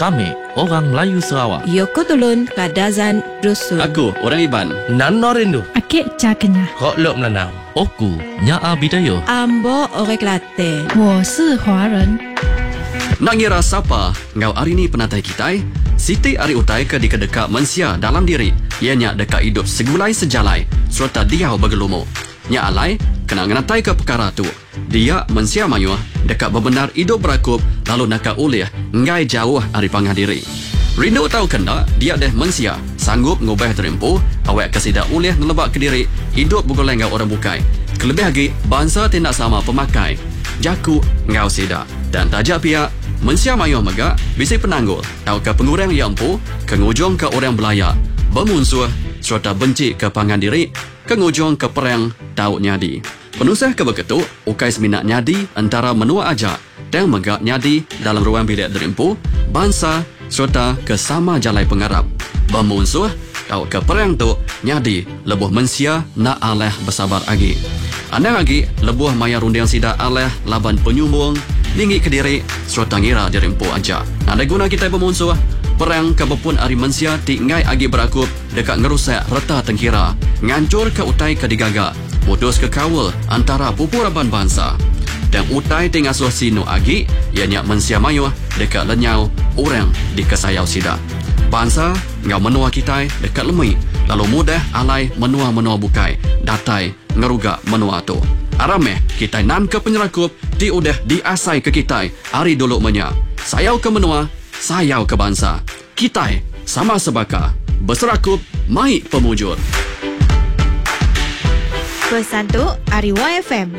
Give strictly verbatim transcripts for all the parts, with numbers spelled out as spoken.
Kami orang Melayu Sarawak. Yoko Tulun Kadazan Dusun. Aku orang Iban. Nano Rindu. Akik Cakenya. Kok Lok Melanau. Oku Nyaa Bidayo. Ambo Orang Kelate. 我是华人。 Nak ngira siapa ngau hari ni penatai kita? Siti ari utai ke di kedekak mensia dalam diri. Ianya dekat hidup segulai sejalai serta dia bergelumu. Nya alai kena ngenatai ke perkara tu. Dia mensia mayuh dekat bebenar hidup berakup lalu nakak ulih ngai jauh dari pangah diri. Rindu tahu kena dia deh mensia sanggup ngubah terempu awak kesidak ulih nelebak ke diri hidup bergoleng ngau orang bukai. Kelebih lagi bangsa tindak sama pemakai. Jaku ngau sida dan tajak pihak mensia mayuh megak bisi penanggul tahu ke pengurang yang empu kengujung ke orang belaya bermunsuh serta benci ke pangan diri kengujung ke perang tahu nyadi penusah ke begitu ukai seminat nyadi antara menua aja dan megak nyadi dalam ruang bilik derimpu bangsa serta ke sama jalai pengarap bermunsuh tahu ke perang tu nyadi lebuh mensia nak aleh bersabar lagi anda lagi lebuh maya rundiang sida aleh laban penyumbung tinggi ke diri serta ngira dirimpu aja. Ada guna kita bermunsuh perang kebepun ari mensia ti ngai agi berakup dekat ngerusak reta tengkira ngancur ke utai ke digaga putus ke kawal antara pupuraban bangsa dan utai tingasuh sino agi ianya mensia mayuh dekat lenyau orang di kesayau sida bangsa ngau menua kita dekat lemui lalu mudah alai menua-menua bukai datai ngerugak menua tu arameh kita nan ke penyerakup ti udah diasai ke kita hari dulu menya sayau ke menua sayau ke bangsa kita sama sebaka berserakup mai pemujur Pesan tu Ari Y F M.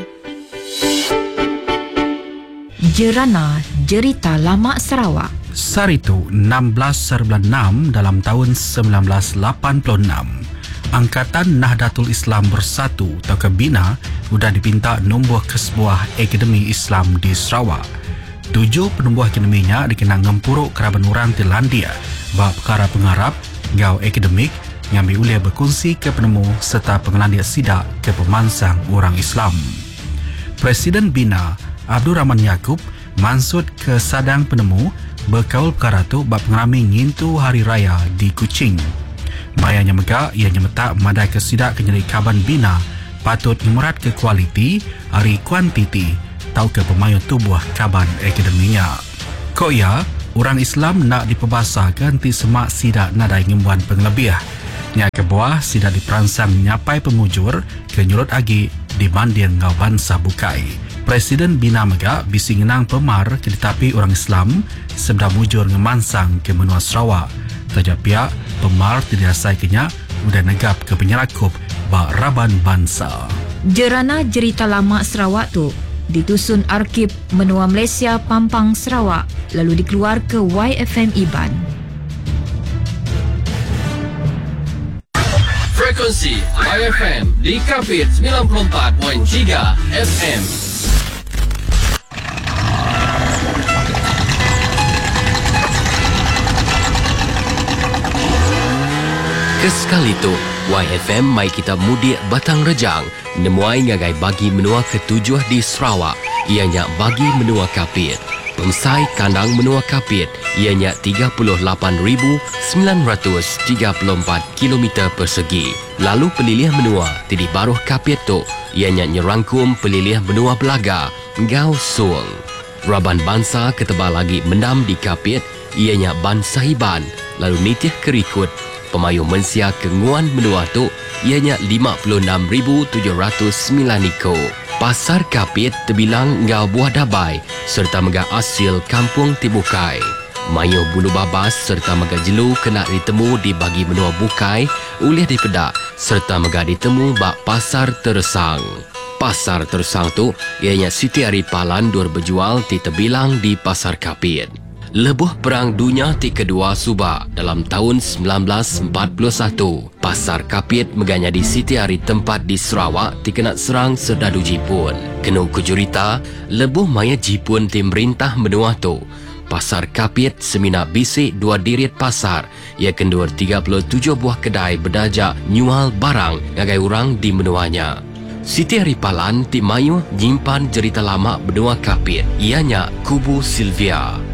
Jerana Jerita Lama Sarawak. Saritu enam belas serbulan enam dalam tahun sembilan belas lapan puluh enam. Angkatan Nahdlatul Islam Bersatu atau Kebina sudah dipinta numbuh ke sebuah akademi Islam di Sarawak. Tujuh penumbuh akademinya dikenang ngempuruk keraban orang di Landia bab perkara pengarap, gau akademik, ngambil uliah berkongsi ke penemu serta pengelandia sidak ke pemansang orang Islam. Presiden Bina Abdul Rahman Yaakob mansut ke sadang penemu berkaul perkara tu bab pengerami ngintu hari raya di Kuching. Mayanya megak ia nyemetak madai ke sidak kenyeri kaban Bina patut memerat ke kualiti hari kuantiti tau ke pemayu tubuh kaban akademinya. Ko ya, orang Islam nak diperbasahkan ti semak sidak nadai ngembuan pengelebih. Nya ke buah sidak diperansang nyapai pemujur ke nyurut agi di mandian ngau bangsa bukai. Presiden Bina megak bisi ngenang pemar ke tetapi orang Islam sebeda mujur ngemansang ke menua Sarawak. Tajak pihak pemar tidak asai kenyak udah negap ke penyerakup bak raban bangsa. Jerana Jerita Lama Sarawak tu ditusun Arkib Menua Malaysia Pampang Sarawak lalu dikeluar ke Y F M Iban. Frekuensi Y F M di Kapit sembilan puluh empat perpuluhan tiga F M. Kesekali tu, Y F M mai kita mudik Batang Rejang, nemuai ngagai bagi menua ketujuh di Sarawak, ianya bagi menua Kapit. Pemsai kandang menua Kapit, ianya tiga puluh lapan ribu sembilan ratus tiga puluh empat kilometer persegi. Lalu pelilih menua di Baruh Kapit tu, ianya nyerangkum pelilih menua Belaga, Gau Suang. Raban bangsa ketebal lagi menam di Kapit, ianya Ban Sahiban, lalu nitih kerikut pemayu mensia kenguan menua tu ianya lima puluh enam ribu tujuh ratus sembilan iko. Pasar Kapit terbilang ngau buah dabai serta mega asil kampung Tibukai. Mayuh bulu babas serta mega jelu kena ditemu di bagi menua Bukai ulih dipedak serta mega ditemu bak Pasar Tersang. Pasar Tersang tu ianya Siti Ari Palan dur berjual ti terbilang di Pasar Kapit. Lebuh Perang Dunia ti kedua subak dalam tahun sembilan belas empat puluh satu. Pasar Kapit meganya di Siti Ari tempat di Sarawak ti kena serang serdadu Jepun. Kena kujurita, lebuh maya Jepun ti merintah menua tu. Pasar Kapit semina bisik dua dirit pasar. Ia kendur tiga puluh tujuh buah kedai berdajak nyual barang ngagai orang di menuanya. Siti Ari Palan ti mayu nyimpan cerita lama benua Kapit. Ianya Kubu Sylvia.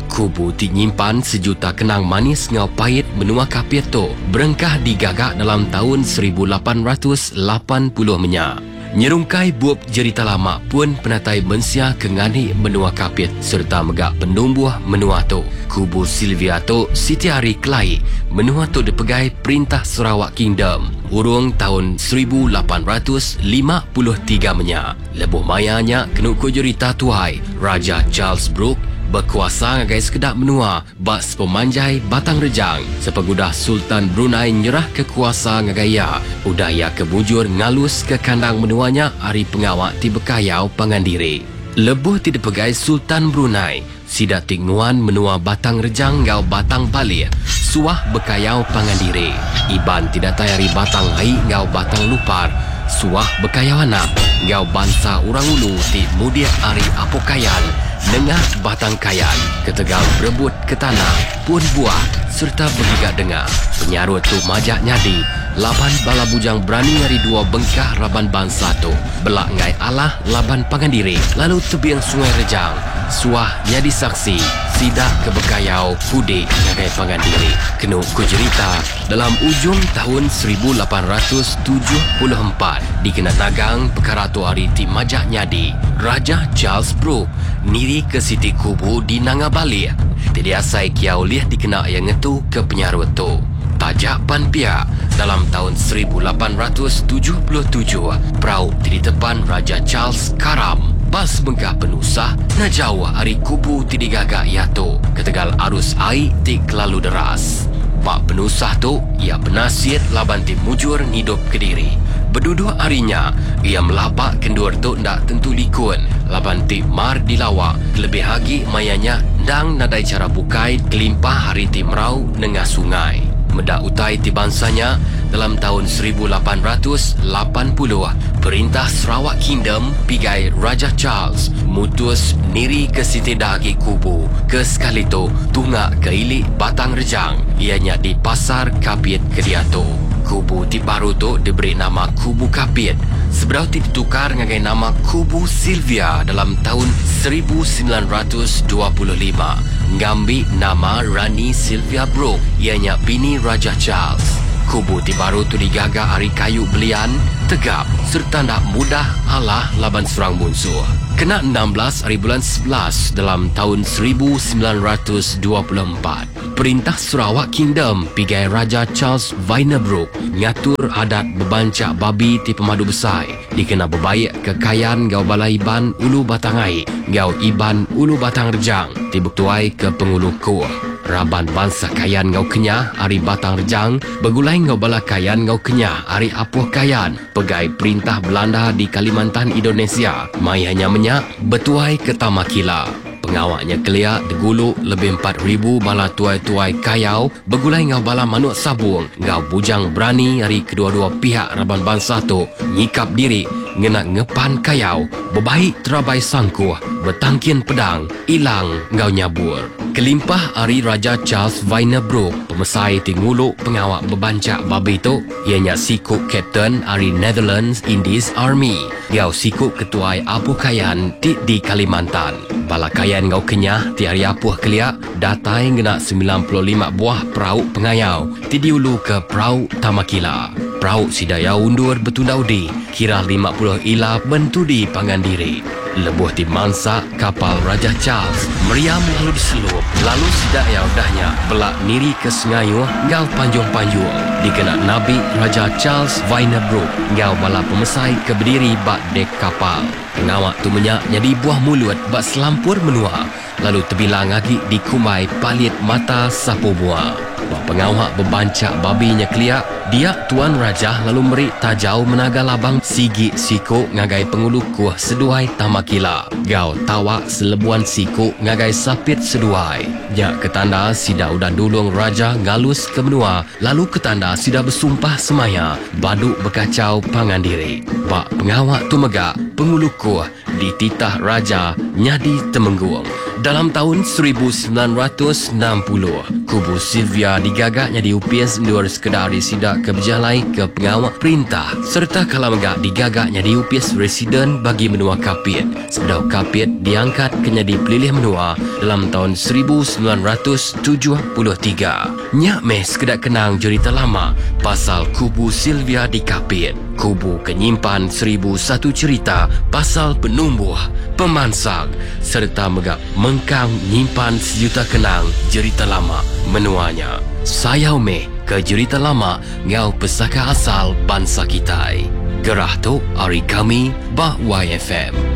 Kubu ti nyimpan sejuta kenang manis ngau pahit menua kapit tu berengkah digagak dalam tahun seribu lapan ratus lapan puluh menyak. Nyerungkai buap cerita lama pun penatai mensia kengani menua kapit serta megak penumbuh menua tu. Kubu Sylvia tu Siti Hari Kelai menua tu dipegai Perintah Sarawak Kingdom urung tahun seribu lapan ratus lima puluh tiga menyak. Lebuh mayanya kenuk cerita tuai Raja Charles Brooke berkuasa ngagai sekedap menua bak pemanjai Batang Rejang sepegudah Sultan Brunei nyerah kekuasa ngagaya udaya kebujur ngalus ke kandang menuanya hari pengawak ti bekayau Pangandiri. Lebuh ti dipegai Sultan Brunei sida tingnuan menua Batang Rejang ngau Batang Bali suah bekayau Pangandiri. Iban tidak tayari Batang Hai ngau Batang Lupar suah bekayau anak ngau bangsa Urang Ulu ti mudia ari Apokayan Nengah Batang Kayan, ketegal berebut ke tanah, pun buah, serta bergigak dengar. Penyarut tu majak nyadi, laban bala bujang berani hari dua bengkah raban bangsa tu. Belak ngai Allah laban Pangandiri, lalu tebiang Sungai Rejang. Suah nyadi saksi, sidak ke bekayau Pudik ngagai Pangandiri. Kenuk ku cerita, dalam ujung tahun seribu lapan ratus tujuh puluh empat, dikenal nagang perkara tu hari ti majak nyadi. Raja Charles Brooke niri ke Siti Kubu di Nangabali. Tidak asai kiau liah dikena yang ngetu ke penyarut tu. Tajak pan pihak dalam tahun seribu lapan ratus tujuh puluh tujuh, perahu di depan Raja Charles karam. Bas bengkah penusah na jauh hari Kubu ti digagak ia tu. Ketegal arus air ti kelalu deras. Pak penusah tu ia penasir laban ti mujur hidup Kediri. Berduduk harinya, ia melapak kendur tu ndak tentu likun. Laban ti mar dilawak, lebih hagi mayanya dang nadai cara bukai kelimpah hari ti merau nengah sungai. Medak utai ti bansanya, dalam tahun seribu lapan ratus lapan puluh, Perintah Sarawak Kingdom pigai Raja Charles mutus niri ke Siti Dahagi Kubu. Ke sekali tu, tungak ke ilik Batang Rejang, ianya di Pasar Kapit Kediatu. Kubu ti baru tu diberi nama Kubu Kapit. Seberau ti ditukar ngagai nama Kubu Sylvia dalam tahun seribu sembilan ratus dua puluh lima. Ngambil nama Rani Sylvia Brooke, ianya bini Raja Charles. Kubu ti baru tu digagak hari kayu belian, tegap serta nak mudah alah laban serang musuh. Kena enam belas hari bulan sebelas dalam tahun seribu sembilan ratus dua puluh empat. Perintah Sarawak Kingdom pigai Raja Charles Vainer Brooke ngatur adat bebancak babi ti pemadu besar. Dikena berbaik kekayaan gau balai Iban Ulu Batangai, gau Iban Ulu Batang Rejang, tibuktuai ke pengulu kuh. Raban bangsa kayan ngau kenyah hari Batang Rejang, begulai ngau bala kayan ngau kenyah hari Apuh Kayan, pegai Perintah Belanda di Kalimantan Indonesia. Mai hanya menyak betuai ke Tamakila. Pengawaknya keliak degulu lebih empat ribu bala tuai-tuai kayau, begulai ngau bala manuk sabung, ngau bujang berani hari kedua-dua pihak raban bangsa tu nyikap diri ngena ngepan kayau, bebaik terabai sangkuh, bertangkin pedang, ilang ngau nyabur. Kelimpah hari Raja Charles Vainer Brooke, pemesai ti ngulu pengawak bebancak babi tu, ianya sikuk Captain hari Netherlands Indies Army, ngau sikuk ketuai Apuh Kayan ti di Kalimantan. Bala kayan ngau kenyah ti hari Apuh keliak, datai ngena sembilan puluh lima buah perahu pengayau, ti diulu ke perahu Tamakila. Perahu sidaya undur betundau-di, kira lima puluh ila bentudi Pangandiri. Lebuh ti mangsa kapal Raja Charles meriam lalu diselup, lalu sidaya udahnya belak niri ke Sengayu ngau panjung-panjung. Dikena Nabi Raja Charles Vainer Brooke ngau bala pemesai ke berdiri bak dek kapal. Pengawak tu menyak jadi buah mulut bak selampur menua, lalu terbilang lagi dikumai palit mata sapu buah. Bak pengawak bebancak babinya keliak, dia Tuan Raja lalu meri tajau menaga labang sigi siku ngagai pengulu kuah seduai Tamakila. Gau tawak selebuan siku ngagai sapit seduai. Jak ketanda sida udah dulung Raja ngalus ke menua, lalu ketanda sida bersumpah semaya baduk berkacau Pangandiri. Bak pengawak tu megak pengulu kuah dititah Raja nyadi temenggung. Dalam tahun seribu sembilan ratus enam puluh, kubu Sylvia digagak jadi U P S Nur Sekedari Sidak ke Berjalai ke pengawal perintah serta kalau megak digagak jadi U P S Residen bagi menua Kapit. Sebelum Kapit diangkat ke jadi pelilih menua dalam tahun seribu sembilan ratus tujuh puluh tiga. Nyak meh sekedar kenang cerita lama pasal kubu Sylvia di Kapit. Kubu kenyimpan seribu satu cerita pasal penumbuh, pemansang serta megak mengkang nyimpan sejuta kenang cerita lama menuanya. Sayau meh ke cerita lama ngau pesaka asal bangsa kita. Gerah tu hari kami bah Y F M.